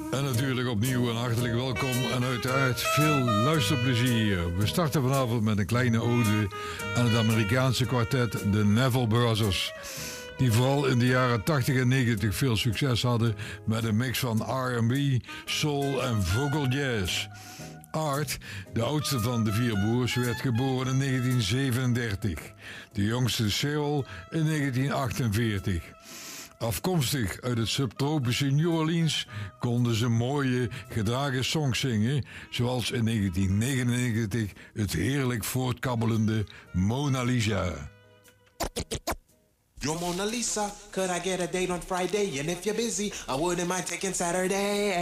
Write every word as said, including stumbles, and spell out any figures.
En natuurlijk opnieuw een hartelijk welkom en uiteraard veel luisterplezier. We starten vanavond met een kleine ode aan het Amerikaanse kwartet de Neville Brothers, die vooral in de jaren tachtig en negentig veel succes hadden met een mix van R en B, soul en vocal jazz. Art, de oudste van de vier broers, werd geboren in negentien zevenendertig. De jongste Cyril in negentien achtenveertig. Afkomstig uit het subtropische New Orleans konden ze mooie, gedragen songs zingen, zoals in negentien negenennegentig het heerlijk voortkabbelende Mona Lisa. Yo, Mona Lisa, could I get a date on Friday? And if you're busy, I wouldn't mind taking Saturday.